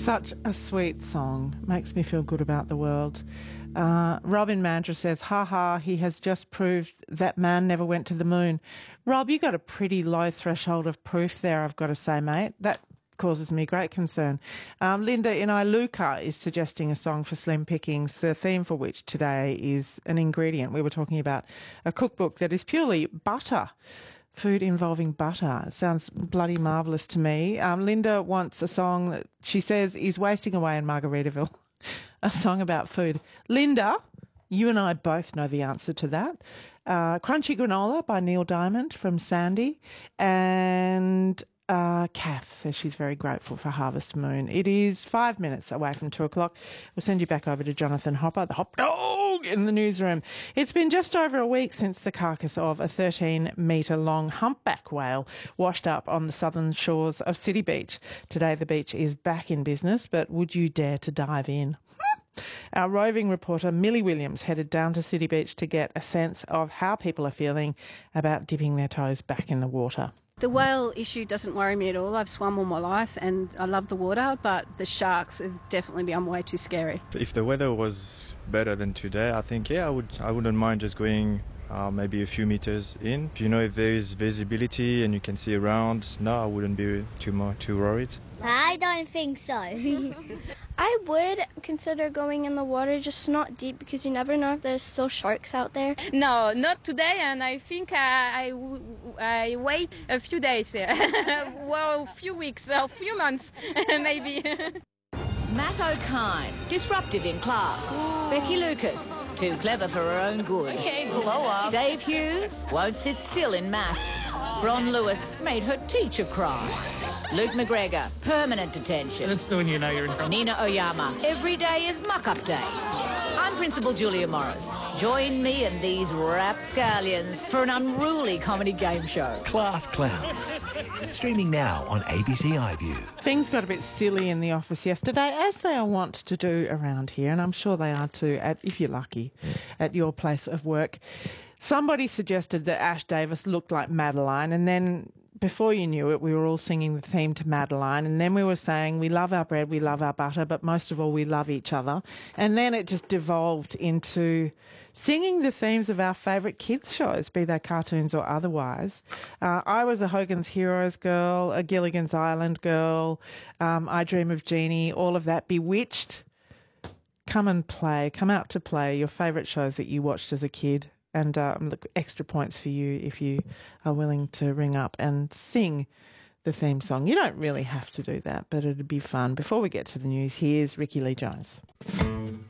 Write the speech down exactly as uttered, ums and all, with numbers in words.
Such a sweet song. Makes me feel good about the world. Uh, Robin Mandra says, ha ha, he has just proved that man never went to the moon. Rob, you got a pretty low threshold of proof there, I've got to say, mate. That causes me great concern. Um, Linda in Iluka is suggesting a song for Slim Pickings, the theme for which today is an ingredient. We were talking about a cookbook that is purely butter. Food involving butter. It sounds bloody marvellous to me. Um, Linda wants a song that she says is wasting away in Margaritaville. A song about food. Linda, you and I both know the answer to that. Uh, Crunchy Granola by Neil Diamond from Sandy. And uh, Kath says she's very grateful for Harvest Moon. It is five minutes away from two o'clock. We'll send you back over to Jonathan Hopper, the hop dog in the newsroom. It's been just over a week since the carcass of a thirteen metre long humpback whale washed up on the southern shores of City Beach. Today the beach is back in business, but would you dare to dive in? Our roving reporter Millie Williams headed down to City Beach to get a sense of how people are feeling about dipping their toes back in the water. The whale issue doesn't worry me at all. I've swum all my life and I love the water, but the sharks have definitely become way too scary. If the weather was better than today, I think, yeah, I, would, I wouldn't mind just going uh, maybe a few meters in. You know, if there is visibility and you can see around, no, I wouldn't be too much, too worried. I don't think so. I would consider going in the water, just not deep, because you never know if there's still sharks out there. No, not today, and I think I, I, I wait a few days, well, a few weeks, a few months, maybe. Matt O'Kine, disruptive in class. Ooh. Becky Lucas, too clever for her own good. Okay, blow up. Dave Hughes won't sit still in maths. Ron Lewis made her teacher cry. Luke McGregor, permanent detention. That's when you know you're in trouble. Nina Oyama, every day is muck-up day. I'm Principal Julia Morris. Join me and these rapscallions for an unruly comedy game show. Class Clowns. Streaming now on A B C iView. Things got a bit silly in the office yesterday, as they are wont to do around here, and I'm sure they are too, at, if you're lucky, at your place of work. Somebody suggested that Ash Davis looked like Madeline, and then before you knew it, we were all singing the theme to Madeline, and then we were saying we love our bread, we love our butter, but most of all we love each other. And then it just devolved into singing the themes of our favourite kids' shows, be they cartoons or otherwise. Uh, I was a Hogan's Heroes girl, a Gilligan's Island girl, um, I Dream of Jeannie, all of that. Bewitched. Come and play, come out to play your favourite shows that you watched as a kid. And um, look, extra points for you if you are willing to ring up and sing the theme song. You don't really have to do that, but it'd be fun. Before we get to the news, here's Ricky Lee Jones.